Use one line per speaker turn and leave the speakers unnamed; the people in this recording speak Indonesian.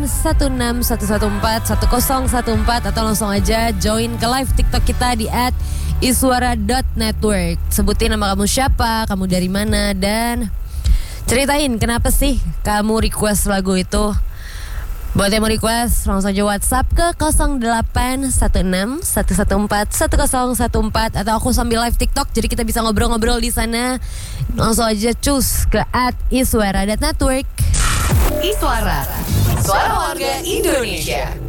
0816114114 atau langsung aja join ke live TikTok kita di @iswara.network. Sebutin nama kamu siapa, kamu dari mana, dan ceritain kenapa sih kamu request lagu itu. Buat yang mau request, langsung aja WhatsApp ke 0816114114 atau aku sambil live TikTok, jadi kita bisa ngobrol-ngobrol di sana. Langsung aja cus ke @iswara.network.
Iswara, suara warga Indonesia.